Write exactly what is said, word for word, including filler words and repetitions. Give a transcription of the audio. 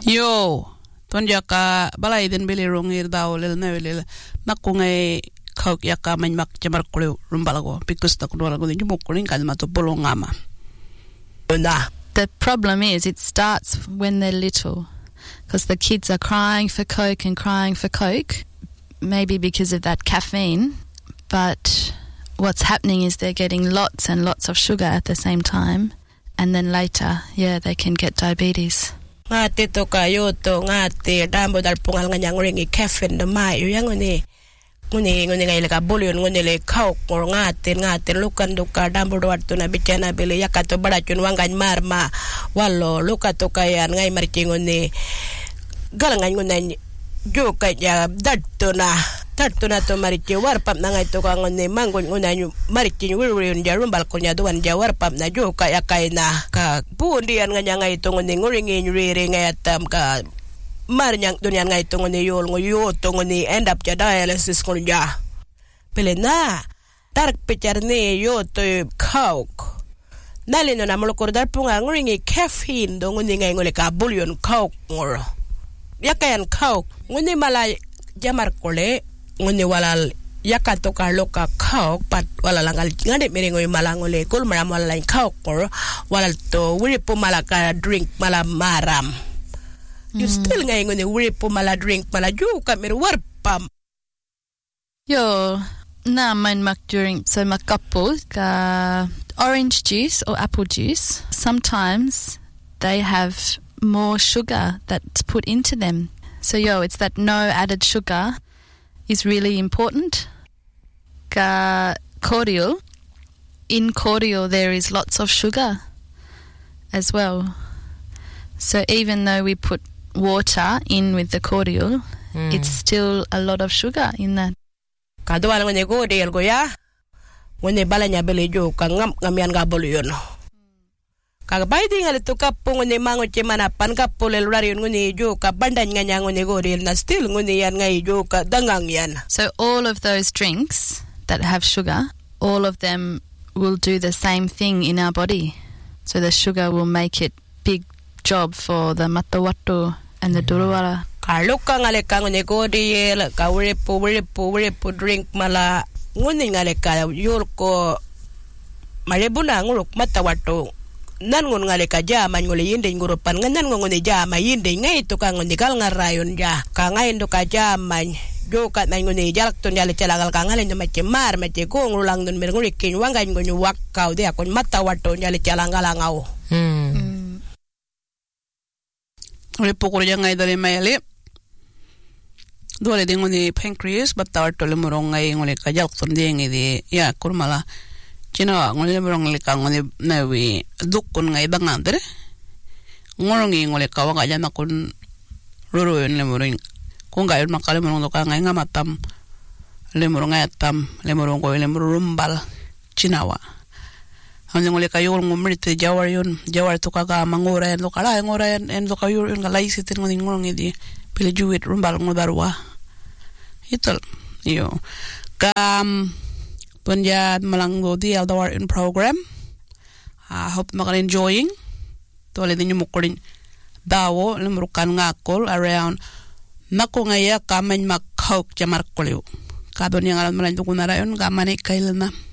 Yo, tonjaka balay den bili rongir dawlel nawlel nakungay kauk yaka manmak jamar kulu rumbalago because takunwalago din jumukurin kalma to bolongama. The problem is it starts when they're little because the kids are crying for Coke and crying for Coke, maybe because of that caffeine, but what's happening is they're getting lots and lots of sugar at the same time, and then later, yeah, they can get diabetes. Ngati to kayo to ngati dambo dal pungal nga nyang ringi caffeine na mai yang ngoni ngoni ngoni ngai leka bullion ngoni le kau ngor ngati ngati lukan duka dambo do to na bichana bele yakato barachun wangan marma wallo luka to kayan ngai marchi ngoni galangan ngoni jo kaya datto na datto na to marichi warpap na ngai to ka ngoni mangon ngoni marichi wirin jarum balkonya duan jawar pap na jo kaya kay na ka bundian nga ngai to ngoni nguringi nyuri ngai atam ka marnyang dunyan ngai to ngoni yol ngoyo to ngoni end up ja dialysis kolja pelena tark pichar ne yo to coke nalino na molokor dar punga nguringi caffeine do ngoni ngai ngole ka bullion coke ngoro yakayan coke ngoni mala jamar kole ngoni walal yakato ka loka coke pat wala langal ngade merengo malangole kul maram wala lain coke ngoro walal to wiri po mala ka drink mala maram you mm. still ngai ngoni wiri po mala drink mala ju ka mer warpam yo na main mak during so makapo ka orange juice or apple juice sometimes they have more sugar that's put into them. So yo, it's that no added sugar is really important. Ka cordial, in cordial there is lots of sugar as well. So even though we put water in with the cordial, mm. it's still a lot of sugar in that. Kadwal ngone cordial go ya. Ngone balanya belejo ka ngam ngamian ga bolyon. Kagabay di nga lito kapo nguni mango chemanapan kapo lelurarion nguni jo ka bandan nga niya nguni goril na still nguni yan nga jo ka dangang yan. So all of those drinks that have sugar, all of them will do the same thing in our body. So the sugar will make it big job for the matawato and the duruwara. Kalok ka nga leka nguni goril, ka wiripo, wiripo, wiripo drink mala nguni nga leka yul ko maribuna nguruk matawato. Nan ngon ngale ka jama ngole yinde ngurupan nganan ngone jama yinde ngai to ka ngone gal ngarayon ja ka ngai ndo ka jama jo ka nan ngone jalak ton jale celagal ka ngale ndo mace mar mace ko ngulang don mer nguri kin wanga ngonyu wakau de akon mata wato jale celangala ngau hmm ole pokoro ngai dale maile dole de ngone pancreas batta wato le morongai ngole ka jalak ton de ngi de ya kurmala Chino ngole morong le ka ngone nawi dukun ngai bangandre ngolongi ngole ka waga jana kun roro le morong ko ngai makale morong do ka ngai ngamatam le morong atam le morong ko le morumbal chinawa ande ngole ka yor ngomrite jawar yon jawar to ka ga mangora en lo kala ngora en lo ka yor en ga laisi tin ngoni ngolongi di pele juwet rumbal ngodarwa itol yo kam Punjab Malanggo di Aldawar in program. I hope makan enjoying. Tole din yung mukurin dawo lumrukan ngakol around nakungaya kamen makhauk jamar kulyo. Kadon yang alam malan tukunara yon kamane kailna.